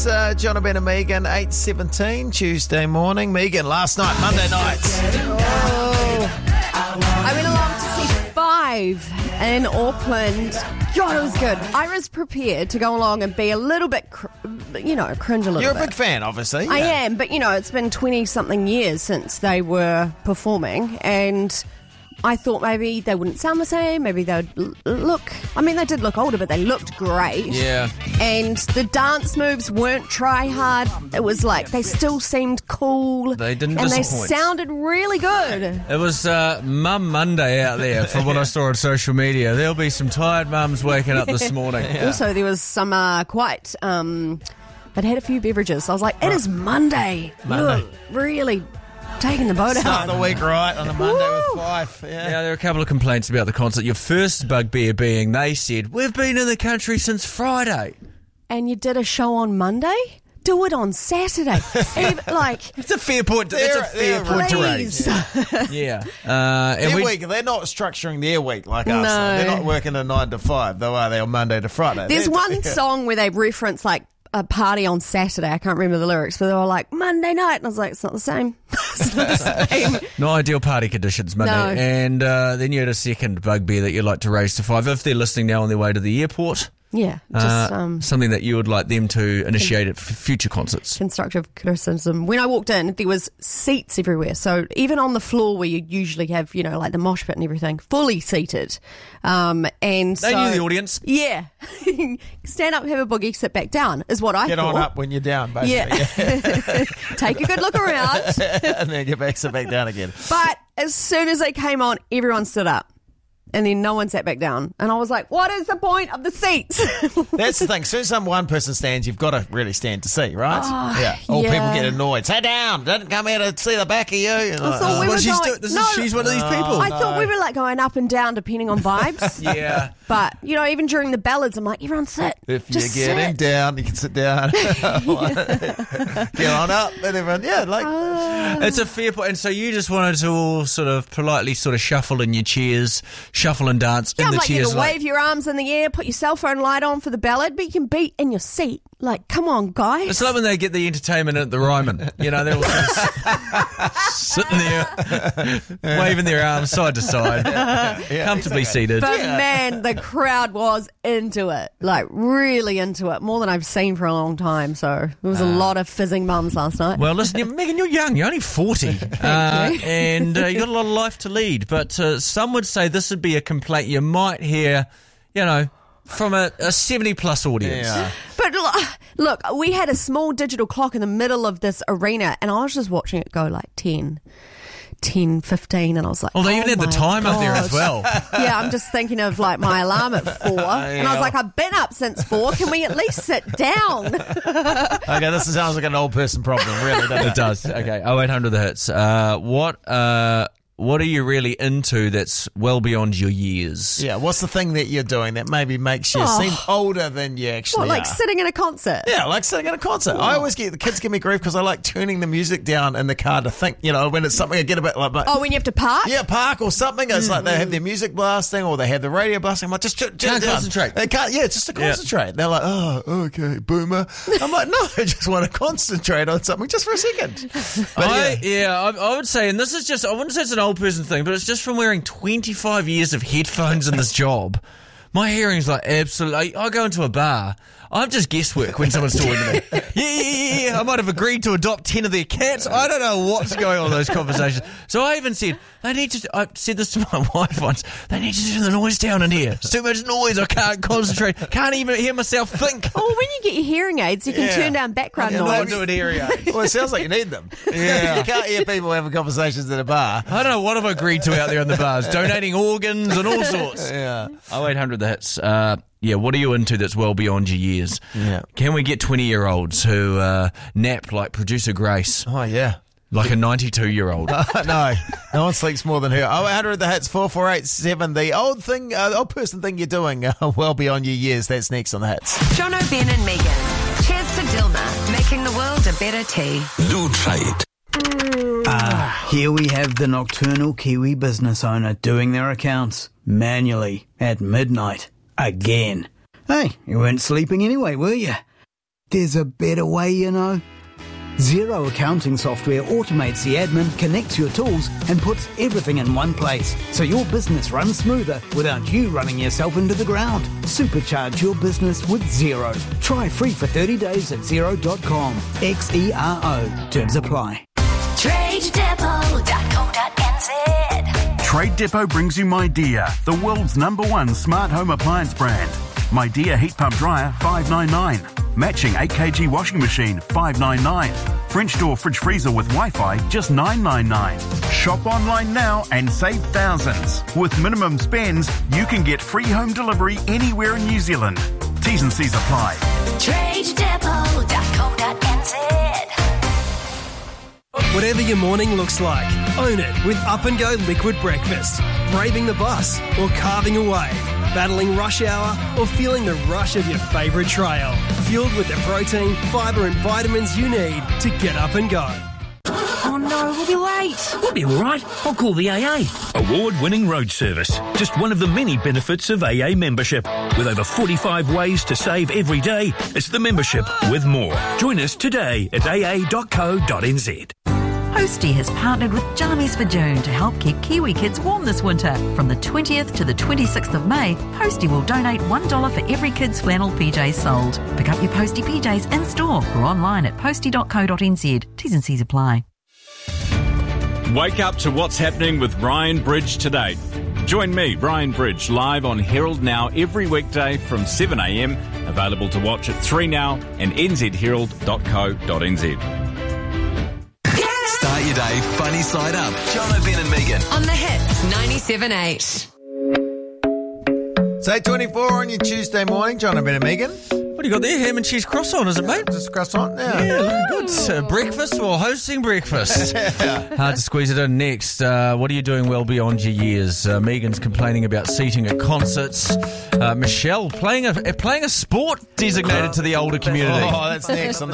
John Ben and Megan, 8:17, Tuesday morning. Megan, last night, Monday night. I went along to see Five in Auckland. God, it was good. I was prepared to go along and be a little bit, cringe a little bit. You're a big fan, obviously. I am, but, it's been 20-something years since they were performing, and I thought maybe they wouldn't sound the same, maybe they would look... I mean, they did look older, but they looked great. Yeah. And the dance moves weren't try-hard. It was like they still seemed cool. They didn't and disappoint. they sounded really good. It was Mum Monday out there, from what I saw on social media. There'll be some tired mums waking up this morning. Yeah. Also, there was some quite... they'd had a few beverages. So I was like, it is Monday. You're really... taking the boat out. Start the week right on a Monday with Five. Yeah, there are a couple of complaints about the concert. Your first bugbear being they said, we've been in the country since Friday. And you did a show on Monday? Do it on Saturday. It's a fair point. It's a fair point to raise. Yeah. They're not structuring their week like us. No. They're not working a 9 to 5, though, are they, on Monday to Friday? There's one song where they reference a party on Saturday. I can't remember the lyrics, but they were like, Monday night. And I was like, it's not the same. It's not the same. No ideal party conditions, Monday. No. And then you had a second bugbear that you'd like to raise to Five. If they're listening now on their way to the airport, yeah, just something that you would like them to initiate at future concerts. Constructive criticism. When I walked in, there was seats everywhere. So even on the floor where you usually have, like the mosh pit and everything, fully seated. And they knew the audience. Yeah. Stand up, have a boogie, sit back down is what I Get thought. on up when you're down, basically. Yeah. Take a good look around. And then sit back down again. But as soon as they came on, everyone stood up. And then no one sat back down. And I was like, what is the point of the seats? That's the thing. As soon as one person stands, you've got to really stand to see, right? Or yeah. people get annoyed. Sit down. Didn't come here to see the back of you. I thought we were she's one of these people. I thought we were going up and down depending on vibes. Yeah. But, even during the ballads, I'm like, everyone sit. If Just you're getting sit. down, you can sit down. Get on up. And everyone, It's a fair point. And so you just wanted to all sort of politely sort of shuffle in your chairs, shuffle and dance in I'm the like, chairs. you can wave your arms in the air, put your cell phone light on for the ballad, but you can be in your seat. Like, come on, guys. It's like when they get the entertainment at the Ryman. They're all sitting there, waving their arms side to side, comfortably seated. But man, the crowd was into it. Like, really into it. More than I've seen for a long time. So there was a lot of fizzing mums last night. Well, listen, Megan, you're young. You're only 40. And you got a lot of life to lead. But some would say this would be a complaint you might hear, from a 70-plus audience. Yeah. But look, we had a small digital clock in the middle of this arena, and I was just watching it go like 10, 15, and I was like, they even had the time up there as well. Yeah, I'm just thinking of my alarm at 4, and I was like, I've been up since 4. Can we at least sit down? Okay, this sounds like an old person problem, really, doesn't it? It does. Okay, 0800 the hits. What are you really into that's well beyond your years? Yeah, what's the thing that you're doing that maybe makes you seem older than you actually What, are? sitting in a concert? Yeah, like sitting in a concert. I always get the kids give me grief because I like turning the music down in the car to think, when it's something I get a bit like... Oh, when you have to park? Yeah, park or something. It's like they have their music blasting or they have the radio blasting. I'm like, just can't down. concentrate. They can't, just to concentrate. Yeah. They're like, oh, okay, boomer. I'm like, no, I just want to concentrate on something just for a second. But I would say, and this is just, I wouldn't say it's an old person thing, but it's just from wearing 25 years of headphones in this job. My hearing's like absolutely... I go into a bar, I'm just guesswork when someone's talking to me. Yeah. I might have agreed to adopt 10 of their cats. I don't know what's going on in those conversations. So I even said, I said this to my wife once, they need to turn the noise down in here. It's too much noise. I can't concentrate. Can't even hear myself think. Oh, when you get your hearing aids, you can turn down background noise. I'll do an hearing aid. Well, it sounds like you need them. Yeah. You can't hear people having conversations at a bar. I don't know what I've agreed to out there in the bars. Donating organs and all sorts. Yeah. 0800 the hits. What are you into that's well beyond your years? Yeah. Can we get 20-year-olds who nap like producer Grace? Oh, yeah. Like a 92-year-old. No one sleeps more than her. 0800 the hits 4487. The old person thing you're doing well beyond your years. That's next on the hits. Jono, Ben and Megan. Cheers to Dilma, making the world a better tea. Do try it. Here we have the nocturnal Kiwi business owner doing their accounts manually at midnight again. Hey, you weren't sleeping anyway, were you? There's a better way, you know. Xero accounting software automates the admin, connects your tools, and puts everything in one place, so your business runs smoother without you running yourself into the ground. Supercharge your business with Xero. Try free for 30 days at xero.com. XERO. Terms apply. TradeDepot.co.nz. Trade Depot brings you MyDear, the world's #1 smart home appliance brand. MyDear heat pump dryer, $599. Matching 8kg washing machine, $599. French door fridge freezer with Wi-Fi, just $999. Shop online now and save thousands. With minimum spends, you can get free home delivery anywhere in New Zealand. T's and C's apply. TradeDepot.co.nz. Whatever your morning looks like, own it with Up and Go Liquid Breakfast. Braving the bus or carving a wave. Battling rush hour or feeling the rush of your favourite trail. Fueled with the protein, fibre and vitamins you need to get up and go. Oh no, we'll be late. We'll be all right. I'll call the AA. Award-winning road service. Just one of the many benefits of AA membership. With over 45 ways to save every day, it's the membership with more. Join us today at aa.co.nz. Posty has partnered with Jammies for June to help keep Kiwi kids warm this winter. From the 20th to the 26th of May, Posty will donate $1 for every kid's flannel PJs sold. Pick up your Posty PJs in store or online at posty.co.nz. T's and C's apply. Wake up to what's happening with Ryan Bridge today. Join me, Ryan Bridge, live on Herald Now every weekday from 7am. Available to watch at 3Now and nzherald.co.nz. Start your day funny side up. Jono, Ben and Megan. On the hits, 97.8. It's 8:24 on your Tuesday morning. John and Ben and Megan. What do you got there? Ham and cheese croissant, is it, mate? Just croissant now. Yeah, looking good. Breakfast or hosting breakfast? Hard to squeeze it in next. What are you doing well beyond your years? Megan's complaining about seating at concerts. Michelle playing a sport designated to the older community. Oh, that's next on